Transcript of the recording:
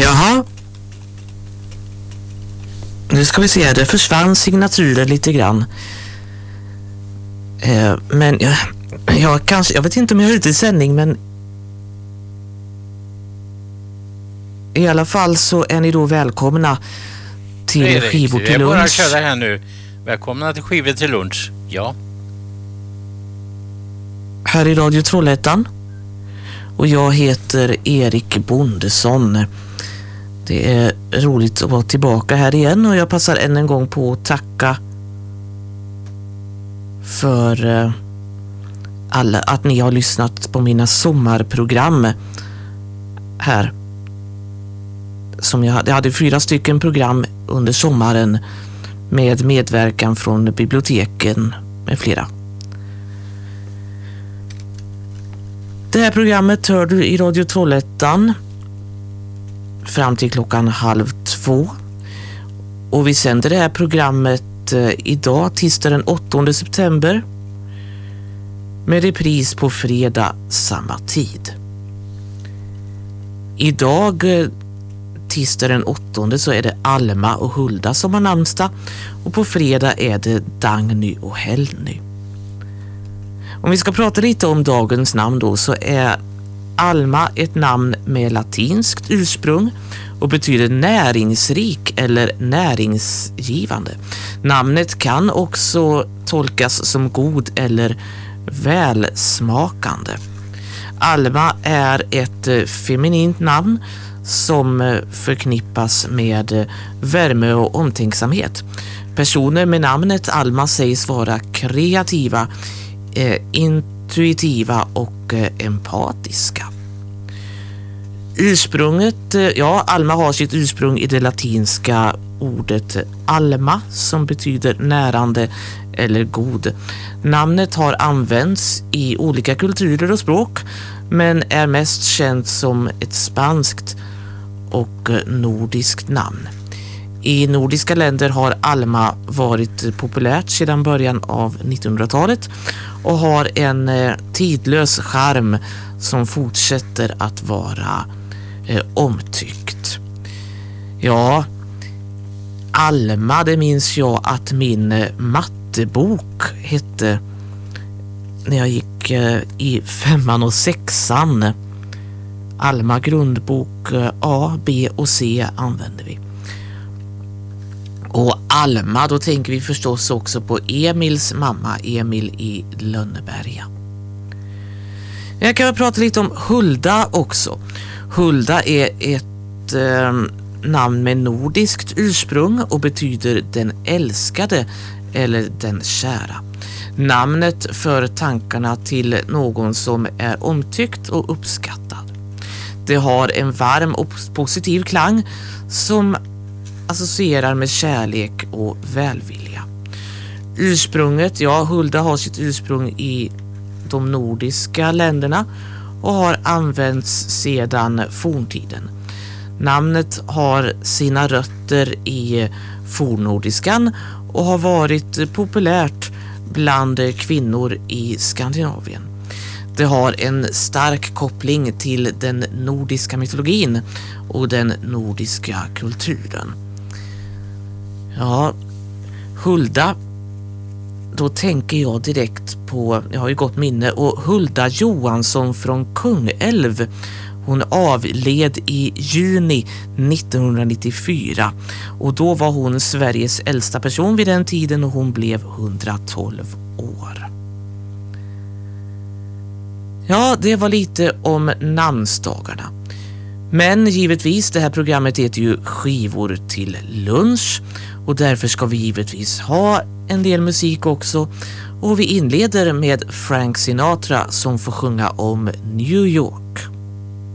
Jaha. Nu ska vi se, det försvann signaturer lite grann. Men jag vet inte om jag är ute i sändning, men i alla fall så är ni då välkomna till Skivor till lunch. Jag bara köra här nu. Välkomna till Skivor till lunch. Ja. Här i Radio Trollhättan. Och jag heter Erik Bondesson. Det är roligt att vara tillbaka här igen, och jag passar än en gång på att tacka för att ni har lyssnat på mina sommarprogram här. Jag hade 4 stycken program under sommaren med medverkan från biblioteken med flera. Det här programmet hör du i Radio Trollhättan fram till 1:30. Och vi sänder det här programmet idag, tisdag den 8 september, med repris på fredag samma tid. Idag, tisdag den 8, så är det Alma och Hulda som har namnsdag, och på fredag är det Dagny och Helny. Om vi ska prata lite om dagens namn då, så är Alma ett namn med latinskt ursprung och betyder näringsrik eller näringsgivande. Namnet kan också tolkas som god eller välsmakande. Alma är ett feminint namn som förknippas med värme och omtänksamhet. Personer med namnet Alma sägs vara kreativa, intuitiva och empatiska. Ursprunget, Alma har sitt ursprung i det latinska ordet alma, som betyder närande eller god. Namnet har använts i olika kulturer och språk, men är mest känt som ett spanskt och nordiskt namn. I nordiska länder har Alma varit populärt sedan början av 1900-talet och har en tidlös charm som fortsätter att vara omtyckt. Ja, Alma, det minns jag att min mattebok hette när jag gick i 5:an och 6:an. Alma grundbok A, B och C använde vi. Och Alma, då tänker vi förstås också på Emils mamma, Emil i Lönneberga. Jag kan väl prata lite om Hulda också. Hulda är ett namn med nordiskt ursprung och betyder den älskade eller den kära. Namnet för tankarna till någon som är omtyckt och uppskattad. Det har en varm och positiv klang som associerar med kärlek och välvilja. Ursprunget, Hulda har sitt ursprung i de nordiska länderna och har använts sedan forntiden. Namnet har sina rötter i fornnordiskan och har varit populärt bland kvinnor i Skandinavien. Det har en stark koppling till den nordiska mytologin och den nordiska kulturen. Ja, Hulda, då tänker jag direkt på, jag har ju gott minne, och Hulda Johansson från Kungälv. Hon avled i juni 1994 och då var hon Sveriges äldsta person vid den tiden och hon blev 112 år. Ja, det var lite om namnsdagarna. Men givetvis, det här programmet heter ju Skivor till lunch och därför ska vi givetvis ha en del musik också. Och vi inleder med Frank Sinatra som får sjunga om New York.